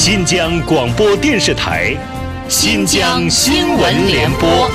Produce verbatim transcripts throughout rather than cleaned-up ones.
新疆广播电视台新疆新闻联播。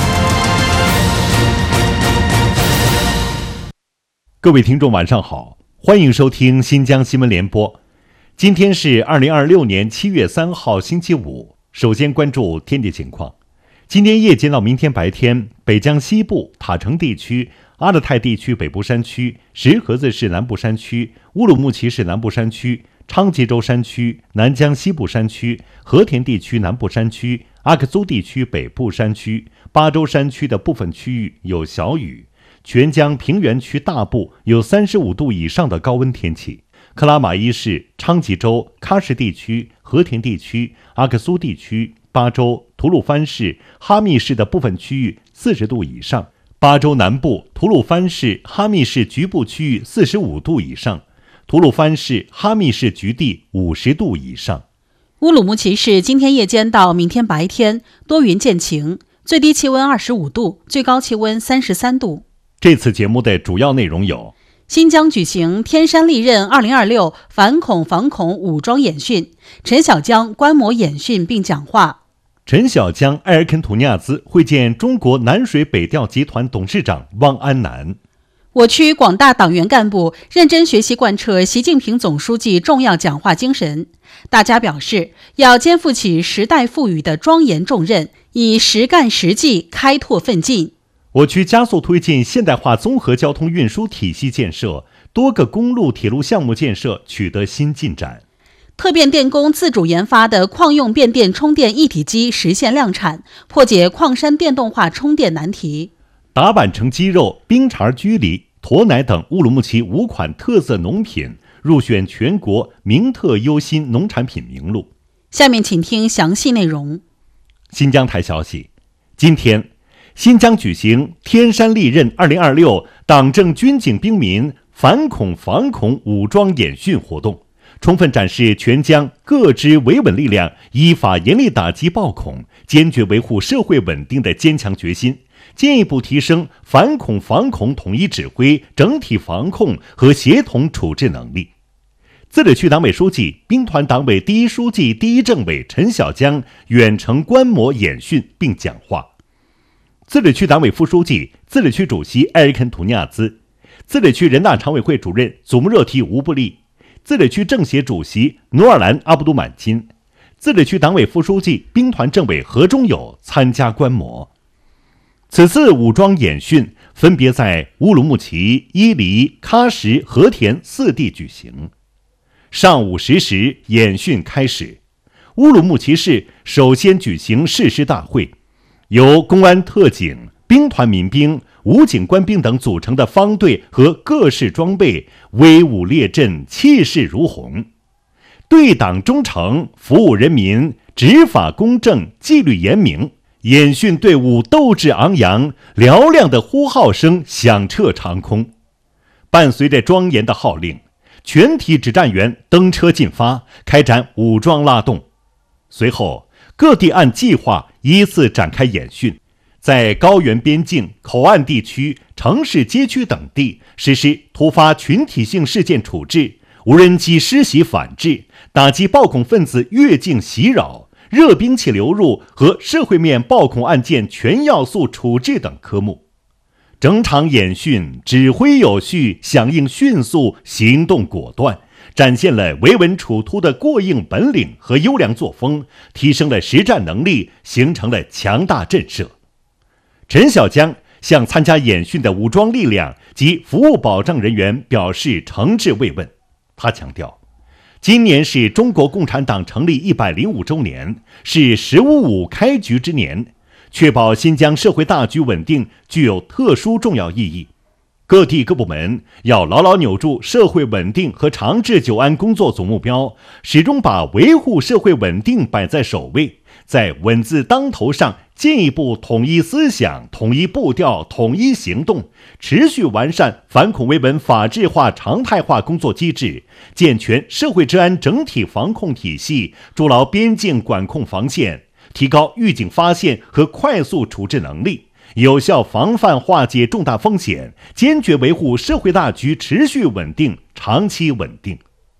各位听众晚上好，欢迎收听新疆新闻联播。今天是二零二六年七月三号星期五。首先关注天气情况。今天夜间到明天白天，北疆西部、塔城地区、阿勒泰地区北部山区、石河子市南部山区、乌鲁木齐市南部山区、昌吉州山区、南疆西部山区、和田地区南部山区、阿克苏地区北部山区、巴州山区的部分区域有小雨。全疆平原区大部有三十五度以上的高温天气。克拉玛依市、昌吉州、喀什地区、和田地区、阿克苏地区、巴州、吐鲁番市、哈密市的部分区域四十度以上。巴州南部、吐鲁番市、哈密市局部区域四十五度以上。吐鲁番市、哈密市局地五十度以上。 乌鲁木齐市今天夜间到明天白天多云见晴，最低气温二十五度，最高气温三十三度。 这次节目的主要内容有： 新疆举行天山利刃二零二六反恐防恐武装演训，陈小江观摩演训并讲话。 陈小江埃尔肯图尼亚兹会见中国南水北调集团董事长汪安南。 我区广大党员干部认真学习贯彻习近平总书记重要讲话精神，大家表示要肩负起时代赋予的庄严重任，以实干实际开拓奋进。 我区加速推进现代化综合交通运输体系建设，多个公路铁路项目建设取得新进展。 特变电工自主研发的矿用变电充电一体机实现量产，破解矿山电动化充电难题。 达坂城鸡肉、冰碴居梨、驼奶等乌鲁木齐五款特色农品入选全国名特优新农产品名录。 下面请听详细内容。 新疆台消息，今天新疆举行天山利刃二零二六党政军警兵民反恐防恐武装演训活动，充分展示全疆各支维稳力量依法严厉打击暴恐，坚决维护社会稳定的坚强决心，进一步提升反恐防恐统一指挥、整体防控和协同处置能力。自治区党委书记、兵团党委第一书记、第一政委陈小江远程观摩演训并讲话。自治区党委副书记、自治区主席埃尔肯图尼亚兹，自治区人大常委会主任祖木热提吴布利，自治区政协主席努尔兰阿布都满金，自治区党委副书记、兵团政委何忠友参加观摩。此次武装演训分别在乌鲁木齐、伊犁、喀什、和田四地举行。上午十时，演训开始。乌鲁木齐市首先举行誓师大会，由公安特警、兵团民兵、武警官兵等组成的方队和各式装备威武列阵，气势如虹。对党忠诚，服务人民，执法公正，纪律严明。演训队伍斗志昂扬，嘹亮的呼号声响彻长空。伴随着庄严的号令，全体指战员登车进发，开展武装拉动。随后，各地按计划依次展开演训，在高原边境、口岸地区、城市街区等地实施突发群体性事件处置、无人机施袭反制、打击暴恐分子越境袭扰、热兵器流入和社会面暴恐案件全要素处置等科目。整场演训指挥有序，响应迅速，行动果断，展现了维稳处突的过硬本领和优良作风，提升了实战能力，形成了强大震慑。陈小江向参加演训的武装力量及服务保障人员表示诚挚慰问。他强调，今年是中国共产党成立一百零五周年，是十五五开局之年，确保新疆社会大局稳定具有特殊重要意义。各地各部门要牢牢扭住社会稳定和长治久安工作总目标，始终把维护社会稳定摆在首位，在稳字当头上进一步统一思想、统一步调、统一行动，持续完善反恐维稳法治化常态化工作机制，健全社会治安整体防控体系，筑牢边境管控防线，提高预警发现和快速处置能力，有效防范化解重大风险，坚决维护社会大局持续稳定、长期稳定。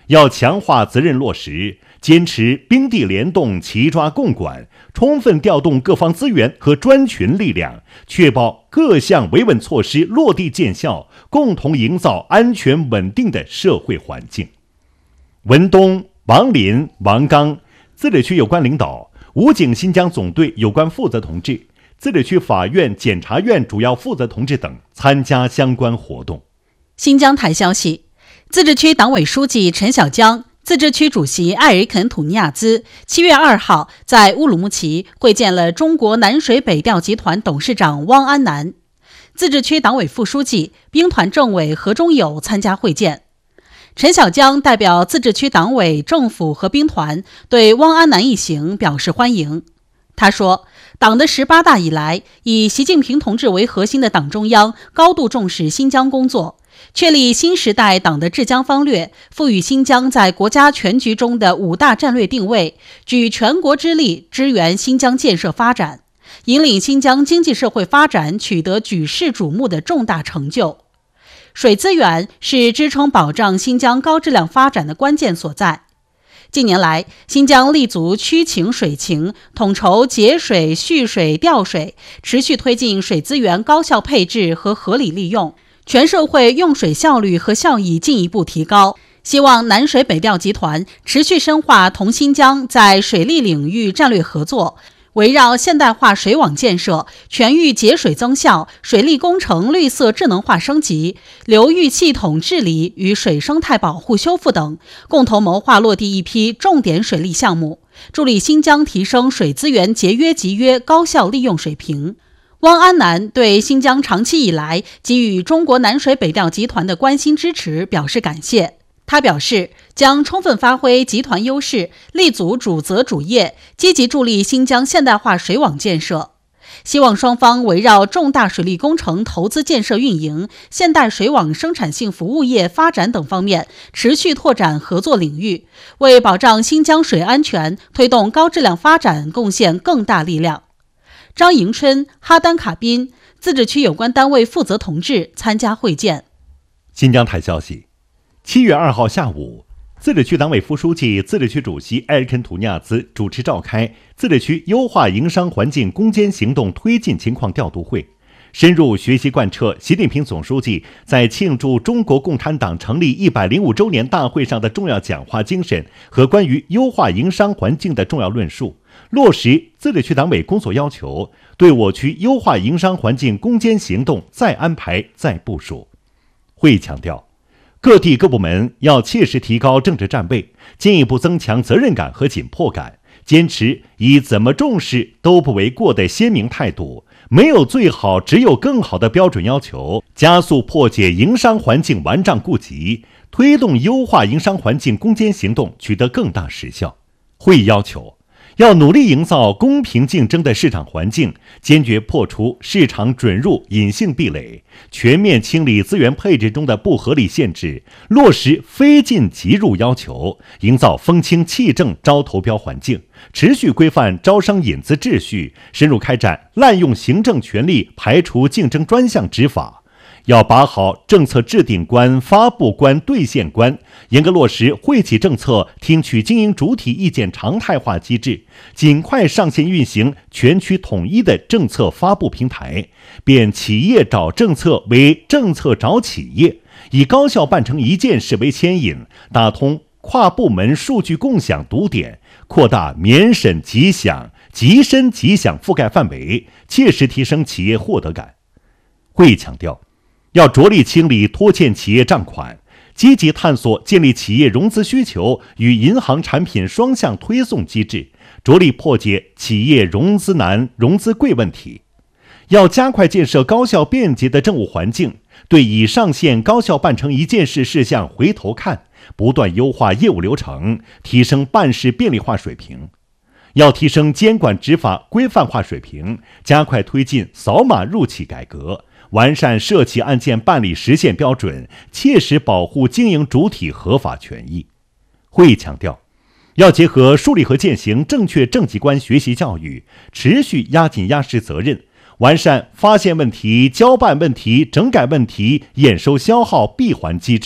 要强化责任落实，坚持兵地联动、齐抓共管，充分调动各方资源和专群力量，确保各项维稳措施落地见效，共同营造安全稳定的社会环境。文东、王林、王刚，自治区有关领导、武警新疆总队有关负责同志、自治区法院、检察院主要负责同志等参加相关活动。 新疆台消息，自治区党委书记陈小江、自治区主席艾尔肯·土尼亚兹七月二号在乌鲁木齐会见了中国南水北调集团董事长汪安南。自治区党委副书记、兵团政委何忠友参加会见。陈小江代表自治区党委、政府和兵团对汪安南一行表示欢迎。他说，党的十八大以来，以习近平同志为核心的党中央高度重视新疆工作，确立新时代党的治疆方略，赋予新疆在国家全局中的五大战略定位，举全国之力支援新疆建设发展，引领新疆经济社会发展取得举世瞩目的重大成就。水资源是支撑保障新疆高质量发展的关键所在。近年来，新疆立足区情水情，统筹节水、蓄水、调水，持续推进水资源高效配置和合理利用，全社会用水效率和效益进一步提高。希望南水北调集团持续深化同新疆在水利领域战略合作，围绕现代化水网建设、全域节水增效、水利工程绿色智能化升级、流域系统治理与水生态保护修复等，共同谋划落地一批重点水利项目，助力新疆提升水资源节约集约高效利用水平。汪安南对新疆长期以来给予中国南水北调集团的关心支持表示感谢。他表示，将充分发挥集团优势，立足主责主业，积极助力新疆现代化水网建设。希望双方围绕重大水利工程投资建设运营、现代水网生产性服务业发展等方面持续拓展合作领域，为保障新疆水安全、推动高质量发展贡献更大力量。张迎春、哈丹卡宾，自治区有关单位负责同志参加会见。 新疆台消息，七月二号下午，自治区党委副书记、自治区主席艾尔肯·土尼亚兹主持召开自治区优化营商环境攻坚行动推进情况调度会，深入学习贯彻习近平总书记在庆祝中国共产党成立一百零五周年大会上的重要讲话精神和关于优化营商环境的重要论述，落实自治区党委工作要求，对我区优化营商环境攻坚行动再安排、再部署。会议强调，各地各部门要切实提高政治站位，进一步增强责任感和紧迫感，坚持以怎么重视都不为过的鲜明态度，没有最好，只有更好的标准要求，加速破解营商环境顽瘴痼疾，推动优化营商环境攻坚行动取得更大实效。会议要求，要努力营造公平竞争的市场环境，坚决破除市场准入隐性壁垒，全面清理资源配置中的不合理限制，落实非进即入要求，营造风清气正招投标环境，持续规范招商引资秩序，深入开展滥用行政权力排除竞争专项执法。要把好政策制定关、发布关、兑现关，严格落实惠企政策听取经营主体意见常态化机制，尽快上线运行全区统一的政策发布平台，变企业找政策为政策找企业，以高效办成一件事为牵引，打通跨部门数据共享堵点，扩大免审即享、即申即享覆盖范围，切实提升企业获得感。会议强调，要着力清理拖欠企业账款，积极探索建立企业融资需求与银行产品双向推送机制，着力破解企业融资难、融资贵问题。要加快建设高效便捷的政务环境，对已上线高效办成一件事事项回头看，不断优化业务流程，提升办事便利化水平。要提升监管执法规范化水平，加快推进扫码入企改革，完善涉企案件办理实现标准，切实保护经营主体合法权益。会议强调，要结合树立和践行正确政绩观学习教育，持续压紧压实责任，完善发现问题、交办问题、整改问题、验收消耗闭环机制，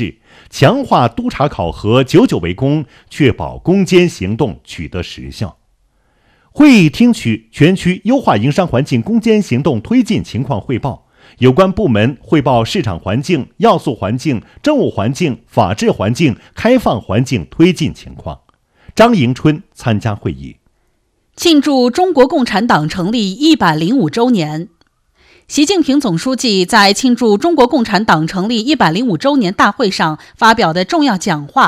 强化督查考核，久久为功，确保攻坚行动取得实效。会议听取全区优化营商环境攻坚行动推进情况汇报，有关部门汇报市场环境、要素环境、政务环境、法治环境、开放环境推进情况。张迎春参加会议。 庆祝中国共产党成立一百零五周年，习近平总书记在庆祝中国共产党成立一百零五周年大会上发表的重要讲话